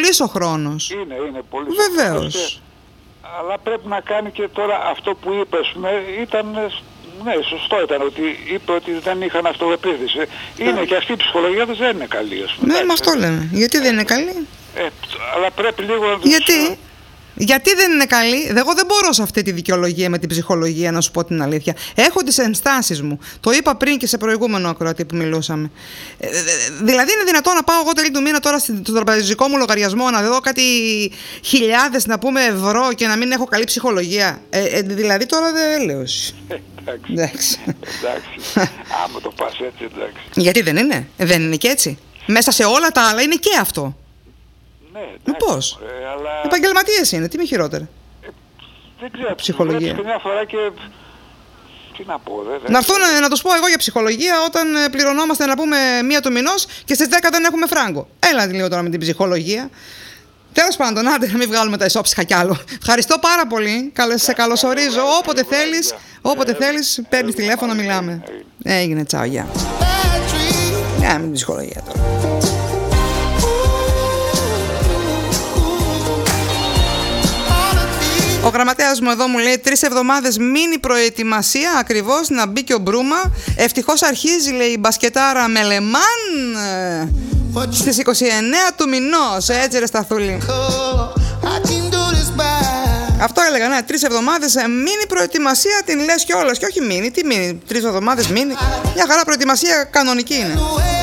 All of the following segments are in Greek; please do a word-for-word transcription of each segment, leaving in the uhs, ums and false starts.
πολύς ο χρόνος. Είναι, είναι πολύ. Βεβαίως. Αλλά πρέπει να κάνει και τώρα αυτό που είπε, ήταν, ναι, σωστό ήταν ότι είπε ότι δεν είχαν αυτοεπίθεση. Είναι yeah. και αυτή η ψυχολογία τους δεν είναι καλή. Ας πούμε. Ναι, με αυτό λέμε. Γιατί δεν είναι καλή. Ε, αλλά πρέπει λίγο να τους... Γιατί? Γιατί δεν είναι καλή. Εγώ δεν μπορώ σε αυτή τη δικαιολογία με την ψυχολογία, να σου πω την αλήθεια. Έχω τις ενστάσεις μου. Το είπα πριν και σε προηγούμενο ακροατή που μιλούσαμε. Ε, δηλαδή είναι δυνατόν να πάω εγώ τέλη του μήνα τώρα στον τραπεζικό μου λογαριασμό να δω κάτι χιλιάδες να πούμε ευρώ και να μην έχω καλή ψυχολογία. Ε, ε, δηλαδή τώρα δεν λέω. Εντάξει. Εντάξει. Άμα το πας έτσι, εντάξει. Γιατί δεν είναι. Ε, δεν είναι και έτσι. Μέσα σε όλα τα άλλα είναι και αυτό. Ναι, πώς. Ε, αλλά... Επαγγελματίες είναι, τι με χειρότερα. Ε, δεν ξέρω, ψυχολογία. Και μια φορά και... Τι να πω, δε, να έρθουν να τους πω εγώ για ψυχολογία όταν πληρωνόμαστε να πούμε μία του μηνός και στις δέκα δεν έχουμε φράγκο. Έλα λίγο τώρα με την ψυχολογία. Τέλος πάντων, άντε να μην βγάλουμε τα ισόψυχα κι άλλο. Ευχαριστώ πάρα πολύ. Καλώς, σε καλωσορίζω. Όποτε θέλεις, όποτε θέλεις, παίρνεις τηλέφωνο, μιλάμε. Έγινε, τσάω, γεια. Για με την ψυχολογία τώρα. Ο γραμματέας μου εδώ μου λέει τρεις εβδομάδες μίνι προετοιμασία ακριβώς να μπει και ο Μπρούμα. Ευτυχώς αρχίζει, λέει, η μπασκετάρα με Λεμάν στις είκοσι εννέα του μηνός. Έτσι ρε Σταθούλη. Αυτό έλεγα, ναι, τρεις εβδομάδες μίνι προετοιμασία την λες κιόλας. Και όχι μίνι, τι μίνι, τρεις εβδομάδες μίνι. Μια χαρά προετοιμασία κανονική είναι.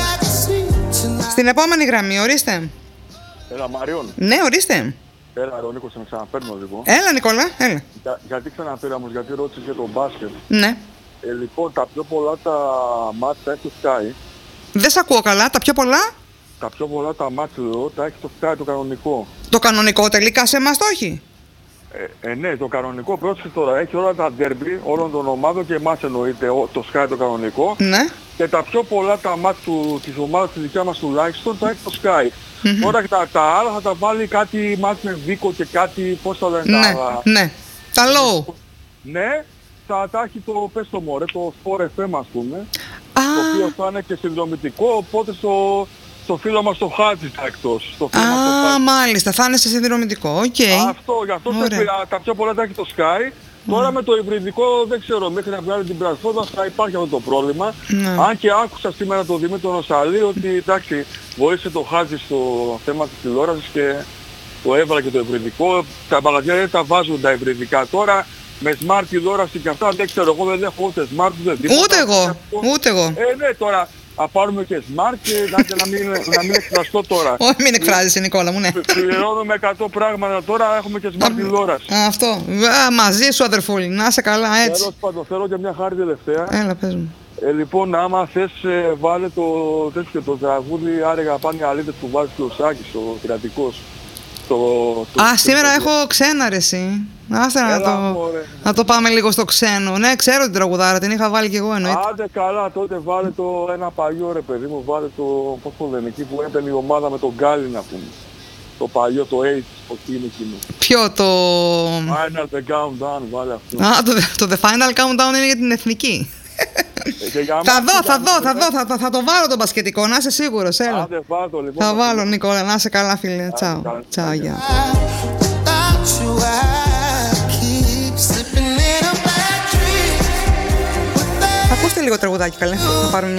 Στην επόμενη γραμμή, ορίστε. Έλα, Μαριών. Ναι, ορίστε. Έλα, ο Νίκος, σε ξαναπαίρνω λίγο. Έλα, Νικόλα, έλα. Για, γιατί ξαναπήρα όμως, γιατί ρώτησες για το μπάσκετ. Ναι. Ε, λοιπόν, τα πιο πολλά τα μάτς τα έχει το Sky. Δεν σ' ακούω καλά, τα πιο πολλά. Τα πιο πολλά τα μάτς εδώ τα έχει το Sky το κανονικό. Το κανονικό τελικά σε εμάς το έχει. Ε, ε, ναι, το κανονικό πρόσεξε τώρα. Έχει όλα τα derby όλων των ομάδων και εμάς εννοείται το Sky το κανονικό. Ναι. Και τα πιο πολλά τα μάτς του, της ομάδας της δικιά μας τουλάχιστον τα έχει το Sky. Mm-hmm. Τώρα τα, τα άλλα θα τα βάλει κάτι μάτς με Βίκο και κάτι, πώς θα λένε ναι, τα... Ναι, τα low. Ναι, θα τα έχει το, πες το μωρέ, το Sport εφ εμ ας πούμε. Α. Το οποίο θα είναι και συνδρομητικό, οπότε στο, στο φίλο μας το Χάτζη θα εκτός. Στο φίλο Α, μας το Χάτζη. μάλιστα, θα είναι σε συνδρομητικό, οκ. Okay. Αυτό, γι' αυτό τα, τα πιο πολλά τα έχει το Sky. Τώρα mm. με το υβριδικό δεν ξέρω, μέχρι να βγάλει την πλατφόρμα θα υπάρχει αυτό το πρόβλημα. Mm. Αν και άκουσα σήμερα τον Δημήτρη Νοσαλή ότι εντάξει, βοήθησε το Χάτζη στο θέμα της τηλεόρασης και το έβαλε και το υβριδικό. Τα μαγαζιά δεν τα βάζουν τα υβριδικά τώρα. Με smart τηλεόραση και αυτά δεν ξέρω, εγώ δεν έχω ούτε smart ούτε τίποτα. Ούτε εγώ, ούτε εγώ. Ε, ναι, τώρα θα πάρουμε και smart και να, να, μην, να μην εκφραστώ τώρα. Όχι, μην εκφράζεσαι, Νικόλα μου, ναι. Πληρώνουμε εκατό πράγματα τώρα, έχουμε και smart τηλεόραση. Αυτό. Α, μαζί σου, αδερφούλη, να είσαι καλά, έτσι. Τέλος πάντων, θέλω και μια χάρη τελευταία. Έλα, πες μου. Ε, λοιπόν, άμα θες ε, βάλε το τέτοιο το τραγούδι Άρεγα πάνε οι αλήτες που βάζει ο Σάκης, ο κρατικός. Το, το, Α, το, σήμερα το, έχω ξένα ρε εσύ. Άστε να, το, να το πάμε λίγο στο ξένο. Ναι, ξέρω την τραγουδάρα, την είχα βάλει κι εγώ εννοείται. Άντε καλά, τότε βάλε το ένα παλιό ρε παιδί μου, βάλε το, πώς το λένε, εκεί που έπαιρνε η ομάδα με τον Γκάλι να πούμε. Το παλιό, το H, το τι είναι εκείνο. Ποιο, το... Final The Countdown, βάλε αυτό. Α, το, το The Final Countdown είναι για την εθνική. Θα δω, θα δω, θα δω, θα, θα, θα το βάλω το μπασκετικό, να είσαι σίγουρος, έλα. Άντε, βάλω, λοιπόν, θα βάλω, Νικόλα, να είσαι καλά φίλε, τσάου, τσάου, γεια. Ακούστε λίγο τραγουδάκι καλέ, θα πάρουμε μια